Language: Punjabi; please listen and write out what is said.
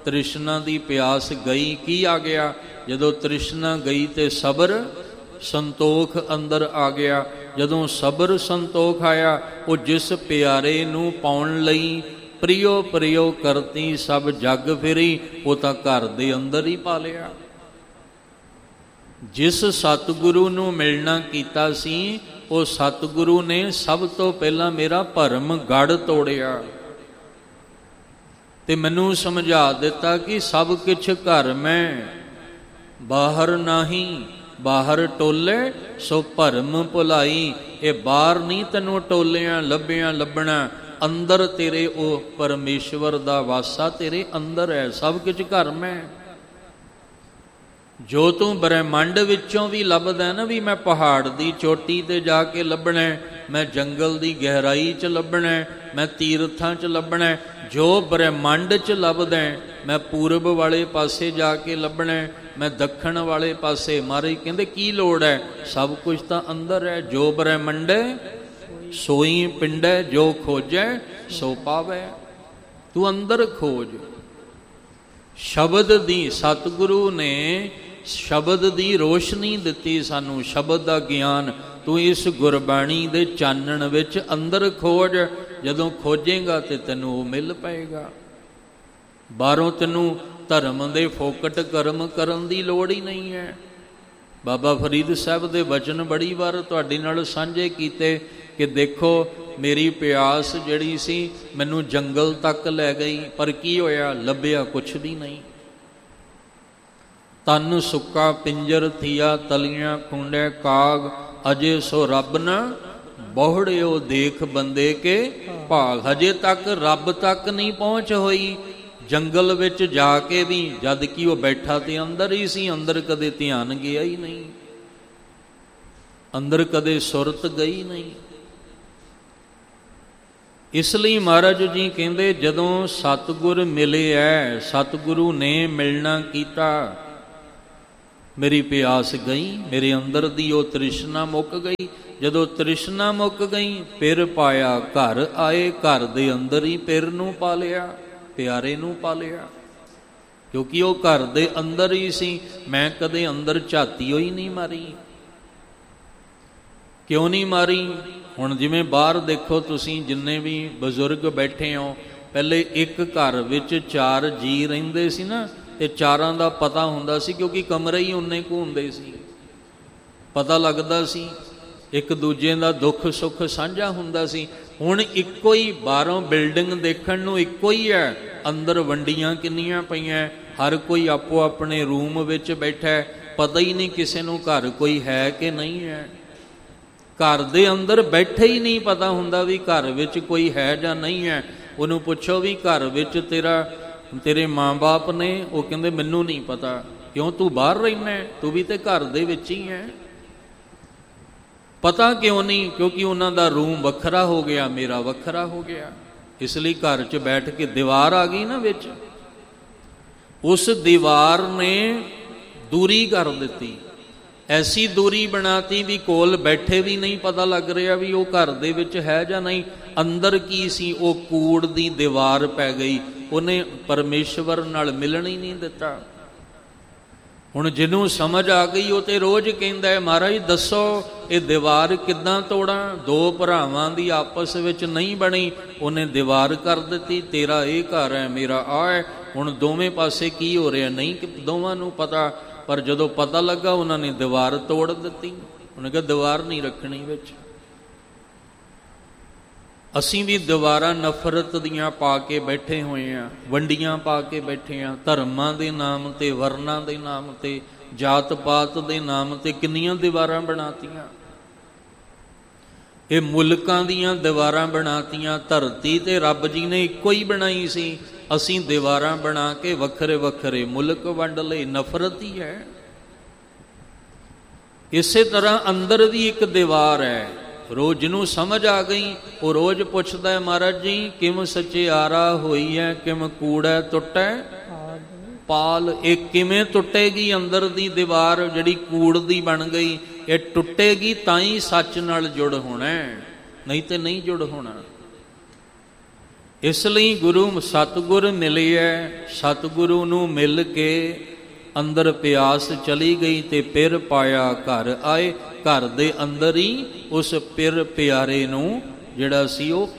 ਤ੍ਰਿਸ਼ਨਾ ਦੀ ਪਿਆਸ ਗਈ, ਕੀ ਆ ਗਿਆ? ਜਦੋਂ ਤ੍ਰਿਸ਼ਨਾ ਗਈ ਤੇ ਸਬਰ ਸੰਤੋਖ ਅੰਦਰ ਆ ਗਿਆ। ਜਦੋਂ ਸਬਰ ਸੰਤੋਖ ਆਇਆ, ਉਹ ਜਿਸ ਪਿਆਰੇ ਨੂੰ ਪਾਉਣ ਲਈ ਪ੍ਰਿਯੋ ਪ੍ਰਿਯੋ ਕਰਤੀ ਸਭ ਜਗ ਫਿਰੀ, ਉਹ ਤਾਂ ਘਰ ਦੇ ਅੰਦਰ ਹੀ ਪਾ ਲਿਆ। ਜਿਸ ਸਤਿਗੁਰੂ ਨੂੰ ਮਿਲਣਾ ਕੀਤਾ ਸੀ, ਉਹ ਸਤਿਗੁਰੂ ਨੇ ਸਭ ਤੋਂ ਪਹਿਲਾਂ ਮੇਰਾ ਭਰਮ ਗੜ ਤੋੜਿਆ ਤੇ ਮੈਨੂੰ ਸਮਝਾ ਦਿੱਤਾ ਕਿ ਸਭ ਕੁਛ ਘਰ ਮੈਂ, ਬਾਹਰ ਨਹੀਂ। ਬਾਹਰ ਟੋਲੇ ਸੋ ਭਰਮ ਭੁਲਾਈ। ਇਹ ਬਾਹਰ ਨਹੀਂ ਤੈਨੂੰ ਟੋਲਿਆਂ ਲੱਭਿਆਂ ਲੱਭਣਾ, ਅੰਦਰ ਤੇਰੇ ਉਹ ਪਰਮੇਸ਼ਵਰ ਦਾ ਵਾਸਾ ਤੇਰੇ ਅੰਦਰ ਹੈ। ਸਭ ਕੁਝ ਘਰ ਮੈਂ। ਜੋ ਤੂੰ ਬ੍ਰਹਿਮੰਡ ਵਿੱਚੋਂ ਵੀ ਲੱਭਦਾ ਨਾ, ਵੀ ਮੈਂ ਪਹਾੜ ਦੀ ਚੋਟੀ ਤੇ ਜਾ ਕੇ ਲੱਭਣਾ, ਮੈਂ ਜੰਗਲ ਦੀ ਗਹਿਰਾਈ 'ਚ ਲੱਭਣਾ, ਮੈਂ ਤੀਰਥਾਂ 'ਚ ਲੱਭਣਾ, ਜੋ ਬ੍ਰਹਿਮੰਡ 'ਚ ਲੱਭਦਾ, ਮੈਂ ਪੂਰਬ ਵਾਲੇ ਪਾਸੇ ਜਾ ਕੇ ਲੱਭਣਾ, ਮੈਂ ਦੱਖਣ ਵਾਲੇ ਪਾਸੇ। ਮਹਾਰਾਜ ਕਹਿੰਦੇ ਕੀ ਲੋੜ ਹੈ? ਸਭ ਕੁਝ ਤਾਂ ਅੰਦਰ ਹੈ। ਜੋ ਬ੍ਰਹਿਮੰਡੈ ਸੋਈ ਪਿੰਡੈ, ਜੋ ਖੋਜੈ ਸੋ ਪਾਵੈ। ਤੂੰ ਅੰਦਰ ਖੋਜ। ਸ਼ਬਦ ਦੀ, ਸਤਿਗੁਰੂ ਨੇ ਸ਼ਬਦ ਦੀ ਰੋਸ਼ਨੀ ਦਿੱਤੀ ਸਾਨੂੰ, ਸ਼ਬਦ ਦਾ ਗਿਆਨ। ਤੂੰ ਇਸ ਗੁਰਬਾਣੀ ਦੇ ਚਾਨਣ ਵਿੱਚ ਅੰਦਰ ਖੋਜ। ਜਦੋਂ ਖੋਜੇਗਾ ਤੇ ਤੈਨੂੰ ਉਹ ਮਿਲ ਪਏਗਾ। ਬਾਹਰੋਂ ਤੈਨੂੰ ਧਰਮ ਦੇ ਫੋਕਟ ਕਰਮ ਕਰਨ ਦੀ ਲੋੜ ਹੀ ਨਹੀਂ ਹੈ। ਬਾਬਾ ਫਰੀਦ ਸਾਹਿਬ ਦੇ ਵਚਨ ਬੜੀ ਵਾਰ ਤੁਹਾਡੇ ਨਾਲ ਸਾਂਝੇ ਕੀਤੇ ਕਿ ਦੇਖੋ ਮੇਰੀ ਪਿਆਸ ਜਿਹੜੀ ਸੀ ਮੈਨੂੰ ਜੰਗਲ ਤੱਕ ਲੈ ਗਈ, ਪਰ ਕੀ ਹੋਇਆ? ਲੱਭਿਆ ਕੁਛ ਵੀ ਨਹੀਂ। ਤਨ ਸੁੱਕਾ ਪਿੰਜਰ ਥੀਆ, ਤਲੀਆਂ ਖੁੰਡੇ ਕਾਗ, ਅਜੇ ਸੋ ਰੱਬ ਨਾ ਬਹੁੜਿਓ ਦੇਖ ਬੰਦੇ ਕੇ ਭਾਗ। ਹਜੇ ਤੱਕ ਰੱਬ ਤੱਕ ਨਹੀਂ ਪਹੁੰਚ ਹੋਈ। ਜੰਗਲ ਵਿੱਚ ਜਾ ਕੇ ਵੀ, ਜਦ ਕਿ ਉਹ ਬੈਠਾ ਤੇ ਅੰਦਰ ਹੀ ਸੀ, ਅੰਦਰ ਕਦੇ ਧਿਆਨ ਗਿਆ ਹੀ ਨਹੀਂ, ਅੰਦਰ ਕਦੇ ਸੁਰਤ ਗਈ ਨਹੀਂ। ਇਸ ਲਈ ਮਹਾਰਾਜ ਜੀ ਕਹਿੰਦੇ ਜਦੋਂ ਸਤਿਗੁਰ ਮਿਲੇ ਐ, ਸਤਿਗੁਰੂ ਨੇ ਮਿਲਣਾ ਕੀਤਾ, ਮੇਰੀ ਪਿਆਸ ਗਈ, ਮੇਰੇ ਅੰਦਰ ਦੀ ਉਹ ਤ੍ਰਿਸ਼ਨਾ ਮੁੱਕ ਗਈ। ਜਦੋਂ ਤ੍ਰਿਸ਼ਨਾ ਮੁੱਕ ਗਈ ਫਿਰ ਪਾਇਆ ਘਰ ਆਏ, ਘਰ ਦੇ ਅੰਦਰ ਹੀ ਪਿਰ ਨੂੰ ਪਾ ਲਿਆ, ਪਿਆਰੇ ਨੂੰ ਪਾ ਲਿਆ, ਕਿਉਂਕਿ ਉਹ ਘਰ ਦੇ ਅੰਦਰ ਹੀ ਸੀ। ਮੈਂ ਕਦੇ ਅੰਦਰ ਝਾਤੀ ਹੋਈ ਨਹੀਂ ਮਾਰੀ। ਕਿਉਂ ਨਹੀਂ ਮਾਰੀ? ਹੁਣ ਜਿਵੇਂ ਬਾਹਰ ਦੇਖੋ ਤੁਸੀਂ, ਜਿੰਨੇ ਵੀ ਬਜ਼ੁਰਗ ਬੈਠੇ ਹੋ, ਪਹਿਲੇ ਇੱਕ ਘਰ ਵਿੱਚ 4 ਜੀ ਰਹਿੰਦੇ ਸੀ ਨਾ, ਤੇ 4ਾਂ ਦਾ ਪਤਾ ਹੁੰਦਾ ਸੀ, ਕਿਉਂਕਿ ਕਮਰੇ ਹੀ ਉਨੇ ਕੁ ਹੁੰਦੇ ਸੀ, ਪਤਾ ਲੱਗਦਾ ਸੀ, ਇੱਕ ਦੂਜੇ ਦਾ ਦੁੱਖ ਸੁੱਖ ਸਾਂਝਾ ਹੁੰਦਾ ਸੀ। ਹੁਣ ਇੱਕੋ ਹੀ, ਬਾਹਰੋਂ ਬਿਲਡਿੰਗ ਦੇਖਣ ਨੂੰ ਇੱਕੋ ਹੀ ਹੈ, ਅੰਦਰ ਵੰਡੀਆਂ ਕਿੰਨੀਆਂ ਪਈਆਂ, ਹਰ ਕੋਈ ਆਪੋ ਆਪਣੇ ਰੂਮ ਵਿੱਚ ਬੈਠਾ, ਪਤਾ ਹੀ ਨਹੀਂ ਕਿਸੇ ਨੂੰ ਘਰ ਕੋਈ ਹੈ ਕਿ ਨਹੀਂ ਹੈ। ਘਰ ਦੇ ਅੰਦਰ ਬੈਠੇ ਹੀ ਨਹੀਂ ਪਤਾ ਹੁੰਦਾ ਵੀ ਘਰ ਵਿੱਚ ਕੋਈ ਹੈ ਜਾਂ ਨਹੀਂ ਹੈ। ਉਹਨੂੰ ਪੁੱਛੋ ਵੀ ਘਰ ਵਿੱਚ ਤੇਰੇ ਮਾਂ-ਬਾਪ ਨੇ, ਉਹ ਕਹਿੰਦੇ ਮੈਨੂੰ ਨਹੀਂ ਪਤਾ। ਕਿਉਂ? ਤੂੰ ਬਾਹਰ ਰਹਿਣਾ, ਤੂੰ ਵੀ ਤੇ ਘਰ ਦੇ ਵਿੱਚ ਹੀ ਹੈ। ਪਤਾ ਕਿਉਂ ਨਹੀਂ? ਕਿਉਂਕਿ ਉਹਨਾਂ ਦਾ ਰੂਮ ਵੱਖਰਾ ਹੋ ਗਿਆ, ਮੇਰਾ ਵੱਖਰਾ ਹੋ ਗਿਆ। ਇਸ ਲਈ ਘਰ 'ਚ ਬੈਠ ਕੇ ਦੀਵਾਰ ਆ ਗਈ ਨਾ ਵਿੱਚ, ਉਸ ਦੀਵਾਰ ਨੇ ਦੂਰੀ ਕਰ ਦਿੱਤੀ, ਐਸੀ ਦੂਰੀ ਬਣਾਤੀ ਵੀ ਕੋਲ ਬੈਠੇ ਵੀ ਨਹੀਂ ਪਤਾ ਲੱਗ ਰਿਹਾ ਵੀ ਉਹ ਘਰ ਦੇ ਵਿੱਚ ਹੈ ਜਾਂ ਨਹੀਂ। ਅੰਦਰ ਕੀ ਸੀ? ਉਹ ਕੂੜ ਦੀ ਦੀਵਾਰ ਪੈ ਗਈ, ਉਹਨੇ ਪਰਮੇਸ਼ਵਰ ਨਾਲ ਮਿਲਣ ਹੀ ਨਹੀਂ ਦਿੱਤਾ। ਹੁਣ ਜਿਹਨੂੰ ਸਮਝ ਆ ਗਈ ਉਹ ਤੇ ਰੋਜ਼ ਕਹਿੰਦਾ ਹੈ, ਮਹਾਰਾਜ ਦੱਸੋ ਇਹ ਦੀਵਾਰ ਕਿੱਦਾਂ ਤੋੜਾਂ? 2 ਭਰਾਵਾਂ ਦੀ ਆਪਸ ਵਿੱਚ ਨਹੀਂ ਬਣੀ, ਉਹਨੇ ਦੀਵਾਰ ਕਰ ਦਿੱਤੀ, ਤੇਰਾ ਇਹ ਘਰ ਹੈ, ਮੇਰਾ ਆ ਹੈ। ਹੁਣ ਦੋਵੇਂ ਪਾਸੇ ਕੀ ਹੋ ਰਿਹਾ ਨਹੀਂ ਕਿ ਦੋਵਾਂ ਨੂੰ ਪਤਾ, ਪਰ ਜਦੋਂ ਪਤਾ ਲੱਗਾ ਉਹਨਾਂ ਨੇ ਦੀਵਾਰ ਤੋੜ ਦਿੱਤੀ। ਉਹਨੇ ਕਿਹਾ ਦੀਵਾਰ ਨਹੀਂ ਰੱਖਣੀ ਵਿੱਚ। ਅਸੀਂ ਵੀ ਦੀਵਾਰਾਂ ਨਫ਼ਰਤ ਦੀਆਂ ਪਾ ਕੇ ਬੈਠੇ ਹੋਏ ਹਾਂ, ਵੰਡੀਆਂ ਪਾ ਕੇ ਬੈਠੇ ਹਾਂ, ਧਰਮਾਂ ਦੇ ਨਾਮ ਤੇ, ਵਰਨਾਂ ਦੇ ਨਾਮ ਤੇ, ਜਾਤ ਪਾਤ ਦੇ ਨਾਮ ਤੇ ਕਿੰਨੀਆਂ ਦੀਵਾਰਾਂ ਬਣਾਤੀਆਂ। ਇਹ ਮੁਲਕਾਂ ਦੀਆਂ ਦੀਵਾਰਾਂ ਬਣਾਤੀਆਂ। ਧਰਤੀ ਤੇ ਰੱਬ ਜੀ ਨੇ ਇੱਕੋ ਹੀ ਬਣਾਈ ਸੀ, ਅਸੀਂ ਦੀਵਾਰਾਂ ਬਣਾ ਕੇ ਵੱਖਰੇ ਵੱਖਰੇ ਮੁਲਕ ਵੰਡ ਲਏ। ਨਫ਼ਰਤ ਹੀ ਹੈ। ਇਸੇ ਤਰ੍ਹਾਂ ਅੰਦਰ ਵੀ ਇੱਕ ਦੀਵਾਰ ਹੈ। ਰੋਜ਼ ਜਿਹਨੂੰ ਸਮਝ ਆ ਗਈ ਉਹ ਰੋਜ਼ ਪੁੱਛਦਾ ਹੈ, ਮਹਾਰਾਜ ਜੀ ਕਿਮ ਸਚਿਆਰਾ ਹੋਈ ਹੈ, ਕਿਮ ਕੂੜਾ ਟੁੱਟੈ ਪਾਲ। ਇਹ ਕਿਵੇਂ ਟੁੱਟੇਗੀ? ਅੰਦਰ ਦੀ ਦੀਵਾਰ ਜਿਹੜੀ ਕੂੜ ਦੀ ਬਣ ਗਈ, ਇਹ ਟੁੱਟੇਗੀ ਤਾਂ ਹੀ ਸੱਚ ਨਾਲ ਜੁੜ ਹੋਣਾ, ਨਹੀਂ ਤੇ ਨਹੀਂ ਜੁੜ ਹੋਣਾ। ਇਸ ਲਈ ਗੁਰੂ ਸਤਿਗੁਰ ਮਿਲਿਆ, ਸਤਿਗੁਰੂ ਨੂੰ ਮਿਲ ਕੇ ਅੰਦਰ ਪਿਆਸ ਚਲੀ ਗਈ ਤੇ ਪਿਰ ਪਾਇਆ ਘਰ ਆਏ। ਘਰ ਦੇ ਅੰਦਰ ਹੀ ਉਸ ਪਿਰ ਪਿਆਰੇ ਨੂੰ ਜਿਹੜਾ ਸੀ ਉਹ